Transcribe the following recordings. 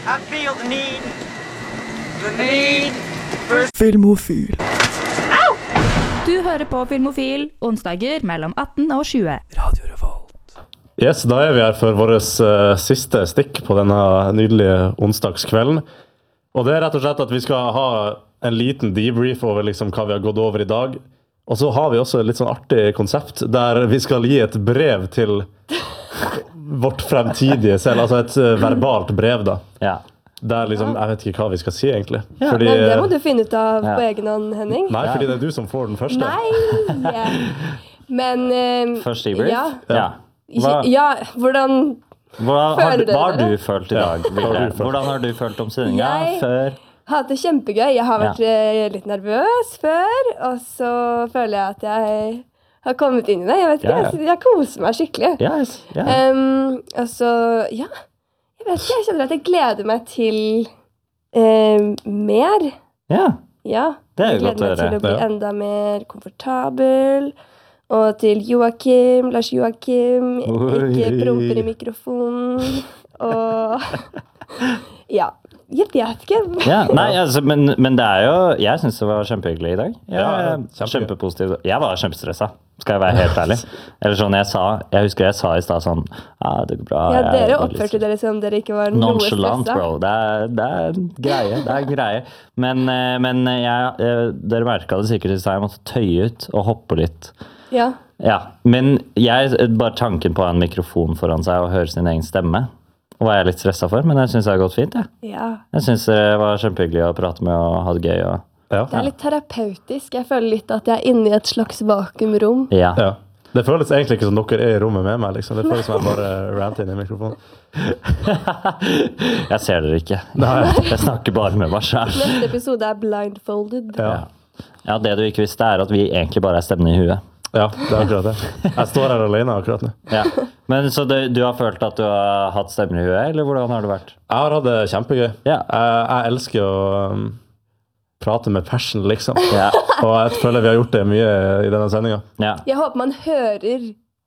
I feel the need for Filmofil. Du hører på Filmofil, onsdager mellom 18 og 20. Radio Revolt. Yes, da vi her for vår siste stikk på denne nydelige onsdagskvelden. Og det rett og slett at vi skal ha en liten debrief over liksom hva vi har gått over i dag. Og så har vi også et litt sånn artig konsept, der vi skal gi et brev til vårt fremtidige selv, altså et verbalt brev da. Ja. Der liksom, jeg vet ikke hva vi skal si egentlig. Ja, fordi, men det må du finne ut av på egen hånd, Henning. Nei, fordi det er du som får den første. Nei! Men Først debrief? Ja. Ja. Ja, hvordan føler hva har dere du følt i dag? Vilde? Hvordan har du følt om sendinga før? Jeg har hatt det kjempegøy. Jeg har vært litt nervøs før, og så føler jeg at jeg har kommet inn i det. Jeg vet ikke, jeg koser meg skikkelig. Yes. Og så, jeg vet ikke, jeg kjenner at jeg gleder meg til mer. Ja, Ja, det er jeg jo godt å gleder meg til høre. å bli enda mer komfortabel. Og til Lars Joakim, ikke promper i mikrofonen. Og ja, jeg vet ikke. Ja, nei, altså, men det er jo, jeg synes det var kjempehyggelig i dag. Kjempepositiv. Jeg var kjempestresset, skal jeg være helt ærlig. Eller sånn jeg husker jeg sa i sted sånn, det går bra. Ja, dere oppførte dere som dere ikke var noe Nonchalant, stresset. bro. Det er greie. Men dere merket det sikkert i sted, jeg måtte tøye ut og hoppe litt. Ja. Ja, men bare tanken på en mikrofon foran seg og høre sin egen stemme, var jeg litt stresset for, men jeg synes det har gått fint, Ja. Jeg synes det var kjempehyggelig å prate med og ha det gøy. Det er litt terapeutisk. Jeg jeg litt at jeg er inne i et slags vakuumrom. Ja. Ja. Det føles egentlig ikke som dere er i rommet med meg, liksom. Det føles som jeg bare ranter inn i mikrofonen. Jeg ser dere ikke. Jeg snakker bare med meg selv. Neste episode er blindfolded. Ja, det du ikke visste er at vi egentlig bare er stemmen i huet. Ja, det er akkurat det. Jeg står her alene akkurat nå. Ja. Men så du har følt at du har hatt stemmen i huet, eller hvordan har det vært? Jeg har hatt det kjempegøy. Ja. Jeg elsker å prate med passion, liksom. Ja. Og jeg føler vi har gjort det mye i denne sendingen. Ja. Jeg håper man hører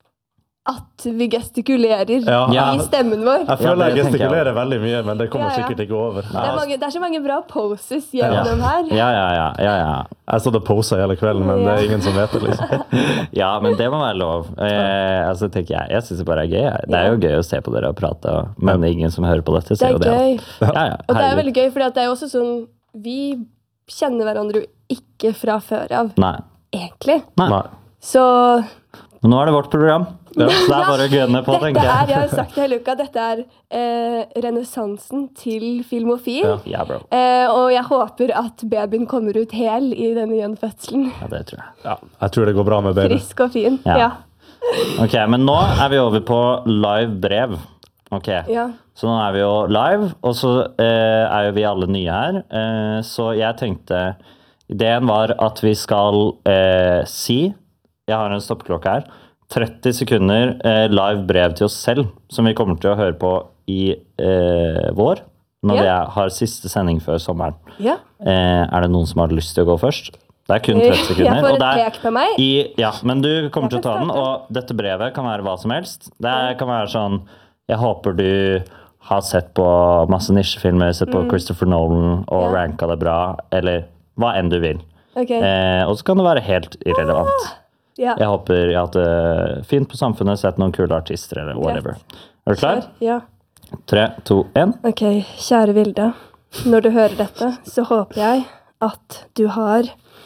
at vi gestikulerer Ja. i stemmen vår. Jeg føler jeg det tenker jeg gestikulerer veldig mye, men det kommer Ja. sikkert ikke over. Det er så mange bra poses gjennom her. Ja. Jeg har stått og poset hele kvelden, men det er ingen som vet det, liksom. Ja, men det må være lov. Altså, tenker jeg synes det bare er gøy. Det er jo gøy å se på dere og prate, men ingen som hører på dette Det ser er jo det. gøy. Ja, Og det er herregud. veldig gøy, for det er jo også sånn vi kjenner hverandre jo ikke fra før av, Nei. egentlig. Nei. Så Men nå er det vårt program. Så det er bare å gønne på, tenker jeg har jeg. jo sagt det hele uka, dette er renessansen til Filmofil. Ja, bro. Og jeg håper at babyen kommer ut hel i denne gjenfødselen. Ja, det tror jeg. Ja, jeg tror det går bra med baby. Frisk og fin. Ja. Ja. Ok, men nå er vi over på live brev. Ok, Ja. så nå er vi jo live, og så er jo vi alle nye her. Så jeg tenkte, ideen var at vi skal si, jeg har en stoppeklokke her, 30 sekunder live brev til oss selv, som vi kommer til å høre på i vår, når vi har siste sending før sommeren. Ja. Er det noen som har lyst til å gå først? Det er kun 30 sekunder. Jeg får og det et er pek på meg. ja, men du kommer til Jeg å ta kan den, og dette brevet kan være hva som helst. Det kan være sånn, jeg håper du har sett på masse nisjefilmer, sett på Christopher Nolan og ranka det bra, eller hva enn du vil. Ok. Og så kan det være helt irrelevant. Ja. Jeg håper jeg har hatt det fint på samfunnet, sett noen kule artister eller whatever. Er du klar? Ja. 3, 2, 1. Ok, kjære Vilde. Når du hører dette, så håper jeg at du har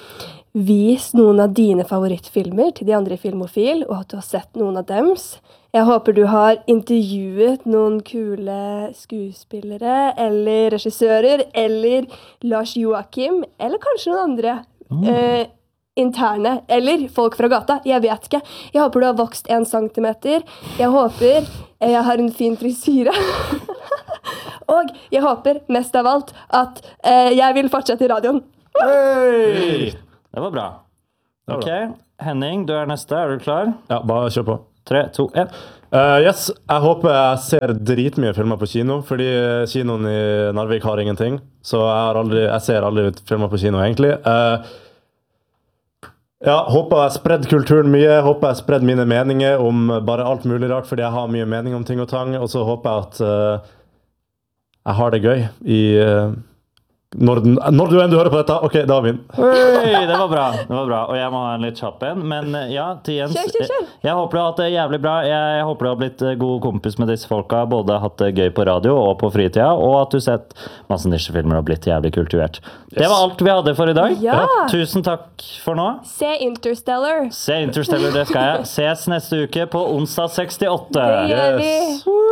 vist noen av dine favorittfilmer til de andre i Filmofil, og at du har sett noen av dems. Jeg håper du har intervjuet noen kule skuespillere, eller regissører, eller Lars Joakim, eller kanskje noen andre interne, eller folk fra gata. Jeg vet ikke. Jeg håper du har vokst 1 centimeter. Jeg håper jeg har en fin frisyre. Og jeg håper mest av alt at jeg vil fortsette i radioen. Hey! Det var bra. Ok, Henning, du er neste. Er du klar? Ja, bare kjør på. 3, 2, 1. Yes, jeg håper jeg ser dritmye filmer på kino, fordi kinoen i Narvik har ingenting. Så jeg ser aldri filmer på kino, egentlig. Ja, håper jeg spredd kulturen mye, håper jeg spredd mine meninger om bare alt mulig rart, fordi jeg har mye mening om ting og tang, og så håper jeg at jeg har det gøy i når du enn hører på dette, ok, da har vi den. Oi, det var bra. Og jeg må ha en litt kjapp en. Men ja, til Jens, Kjør. jeg håper du har hatt det jævlig bra. Jeg håper du har blitt god kompis med disse folka, både hatt det gøy på radio og på fritida, og at du sett masse nisjefilmer og blitt jævlig kultivert. Det var alt vi hadde for i dag. Ja. Tusen takk for nå. Se Interstellar. Se Interstellar, det skal jeg. Ses neste uke på onsdag 68. Det gjør vi.